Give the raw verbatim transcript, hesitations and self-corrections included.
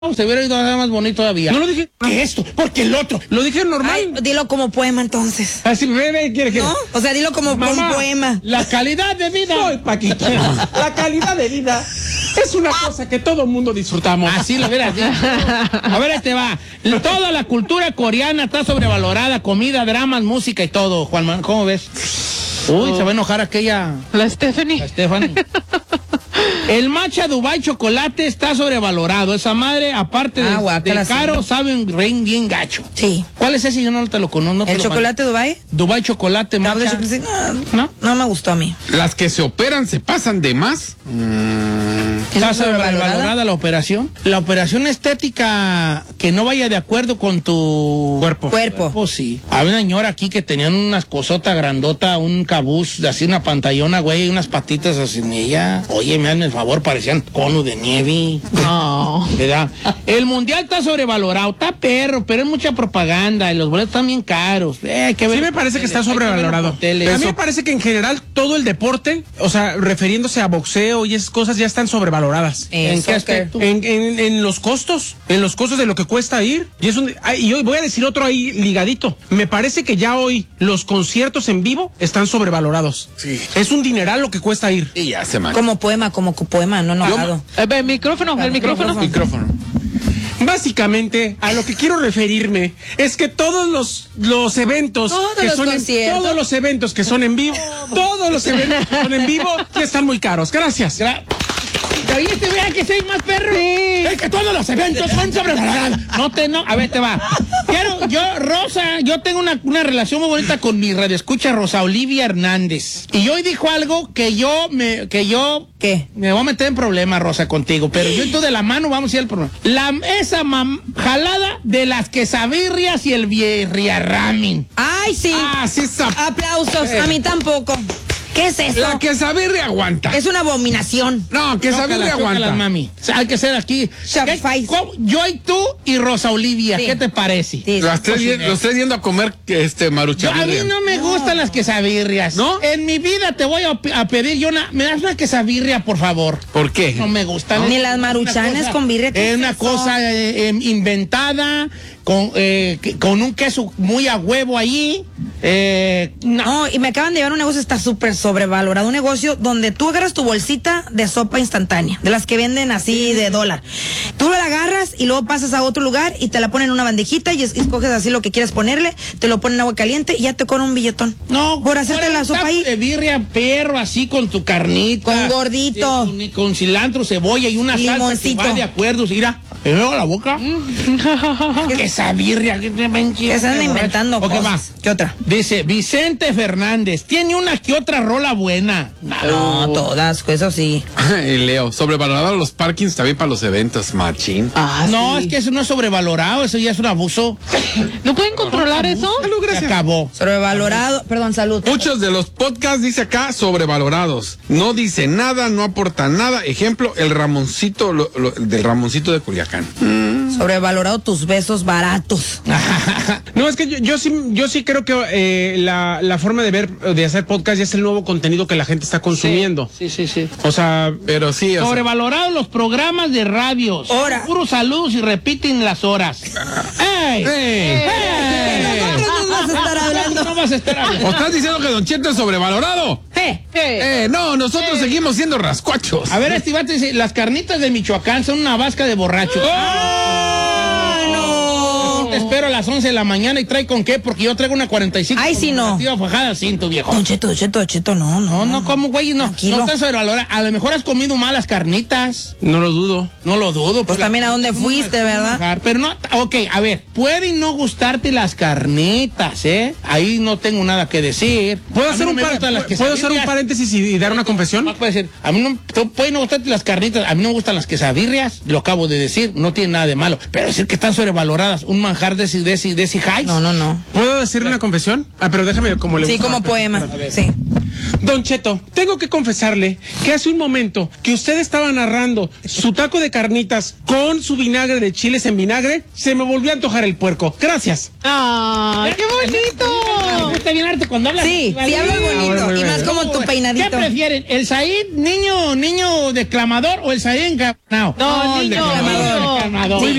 Se hubiera ido a dar más bonito todavía. No lo dije. ¿Qué esto? Porque el otro. Lo dije normal. Ay, dilo como poema entonces. Así, bebé, quiere que. ¿No? O sea, dilo como Mamá, un poema. La calidad de vida. Soy Paquito. La calidad de vida es una cosa que todo el mundo disfrutamos. Así lo verás. A ver, este va. Toda la cultura coreana está sobrevalorada. Comida, dramas, música y todo. Juan Manuel, ¿cómo ves? Uy, oh. Se va a enojar aquella. La Stephanie. La Stephanie. El matcha Dubai chocolate está sobrevalorado. Esa madre, aparte de, ah, de caro, sabe un rein bien gacho. Sí. ¿Cuál es ese? Yo no te lo conozco. No ¿El lo chocolate mando. Dubai? Dubai chocolate matcha. No, no, no me gustó a mí. Las que se operan se pasan de más. Mm. ¿Está sobrevalorada la operación? La operación estética que no vaya de acuerdo con tu cuerpo. Cuerpo. Pues sí. Había una señora aquí que tenían unas cosotas grandota, un cabuz, así una pantallona, güey, unas patitas así en ella. Oye, me dan el favor, parecían cono de nieve. No. ¿Verdad? El mundial está sobrevalorado, está perro, pero es mucha propaganda y los boletos están bien caros. Eh, que sí ver, me parece que está sobrevalorado. A mí me parece que en general todo el deporte, o sea, refiriéndose a boxeo y esas cosas ya están sobrevaloradas. ¿En, ¿En qué aspecto? En, en, en los costos, en los costos de lo que cuesta ir. Y es un, y hoy voy a decir otro ahí ligadito. Me parece que ya hoy los conciertos en vivo están sobrevalorados. Sí. Es un dineral lo que cuesta ir. Y ya se man. Como poema, como poema, no enojado. Eh, el micrófono, el micrófono. Micrófono. Básicamente, a lo que quiero referirme es que todos los, los eventos todos que los son en, todos los eventos que son en vivo, todos los eventos que son en vivo ya están muy caros. Gracias. Gra Ahí te vea que soy más perro. Sí. Es que todos los eventos son sobrevalorados. No te, no. A ver, te va. Quiero, yo, Rosa, yo tengo una, una relación muy bonita con mi radioescucha Rosa Olivia Hernández. Y hoy dijo algo que yo me, que yo. ¿Qué? Me voy a meter en problemas, Rosa, contigo. Pero yo y tú de la mano vamos a ir al problema. La, esa mam, jalada de las quesabirrias y el birriarramin. Ay, sí. Ah, sí, aplausos. Eh. A mí tampoco. ¿Qué es eso? La quesabirria aguanta. Es una abominación. No, quesabirria aguanta. Chócalas, mami. O sea, hay que ser aquí. Yo y tú y Rosa Olivia, sí. ¿Qué te parece? Sí. Los tres yendo, yendo a comer este maruchan. A mí no me no. gustan las quesabirrias. ¿No? En mi vida te voy a, a pedir yo una. ¿Me das una quesabirria, por favor? ¿Por qué? No me gustan. Ni las maruchanes con birria. Es eh, una eso? cosa eh, eh, inventada. Con, eh, con un queso muy a huevo ahí. Eh, no. no, y me acaban de llevar un negocio, está súper sobrevalorado. Un negocio donde tú agarras tu bolsita de sopa instantánea, de las que venden así de dólar. Tú la agarras y luego pasas a otro lugar y te la ponen en una bandejita y escoges así lo que quieres ponerle, te lo ponen en agua caliente y ya te cobran un billetón. No, por hacerte la sopa ahí. De birria, perro, así con tu carnita. Con gordito. Con, con cilantro, cebolla y una limoncito. Salsa que va de acuerdo. Mira, me veo la boca. Esa birria que te ven. Que se andan inventando okay, cosas. Va. ¿Qué otra? Dice Vicente Fernández, tiene una que otra rola buena. No, no todas, eso sí. Y Leo, sobrevalorado los parkings también para los eventos, machín. Ah, no, sí. Es que eso no es sobrevalorado, eso ya es un abuso. ¿No pueden controlar no, eso? Salud, gracias. Se acabó. Sobrevalorado, perdón, salud. Muchos de los podcasts, dice acá, sobrevalorados. No dice nada, no aporta nada. Ejemplo, el Ramoncito, lo, lo, del Ramoncito de Culiacán. Mm. Sobrevalorado tus besos baratos. No, es que yo, yo sí, yo sí creo que eh, la, la forma de ver, de hacer podcast ya es el nuevo contenido que la gente está consumiendo. Sí, sí, sí. sí. O sea, pero sí. O sobrevalorados sea... los programas de radios. Hora. Puros saludos y repiten las horas. ¡Ey! ¡Ey! Nosotros no vas a estar hablando. No vas a estar hablando. ¿O estás diciendo que Don Cheto es sobrevalorado? ¡Eh! Eh, no, nosotros eh. seguimos siendo rascuachos. A ver, Estivate dice, las carnitas de Michoacán son una vasca de borrachos. ¡Oh! No. Te espero a las once de la mañana y trae con qué, porque yo traigo una cuarenta y cinco. Ay, sí, no. Fajada, cinto, viejo. Don Cheto, Cheto, Cheto, no, no. No, no, como güey, no. Tranquilo. No estás sobrevalorado. A lo mejor has comido malas carnitas. No lo dudo. No lo dudo. Pues también a dónde fuiste, ¿verdad? Pero no, ok, a ver, pueden no gustarte las carnitas, ¿eh? Ahí no tengo nada que decir. ¿Puedo hacer, no un, par ¿puedo hacer un paréntesis y, y dar una confesión? No, puede ser. A mí no, pueden no gustarte las carnitas, a mí no me gustan las quesabirrias, lo acabo de decir, no tiene nada de malo. Pero decir que están sobrevaloradas, un manjar de ese, de ese, de ese high. No, no, no. ¿Puedo decir una confesión? Ah, pero déjame como le Sí, gusta. como poema, sí. Don Cheto, tengo que confesarle que hace un momento que usted estaba narrando su taco de carnitas con su vinagre de chiles en vinagre, se me volvió a antojar el puerco. Gracias. ¡Ay, qué bonito! Me gusta bien harto cuando hablas. Sí, sí hablas bonito. Y más como tu peinadito. ¿Qué prefieren? ¿El Said niño, niño declamador o el Said encabronado? No, No, niño, declamador. niño. Declamador.